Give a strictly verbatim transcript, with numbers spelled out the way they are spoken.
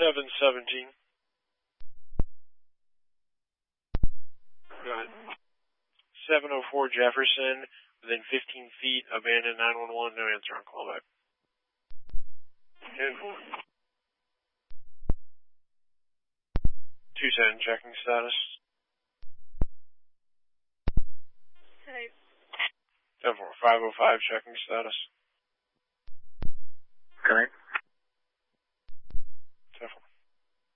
seven seventeen. Go ahead. seven oh four Jefferson, within fifteen feet, abandoned nine one one, no answer on callback. ten four. two ten, checking status. Hey. ten four, five oh five, checking status. Connect.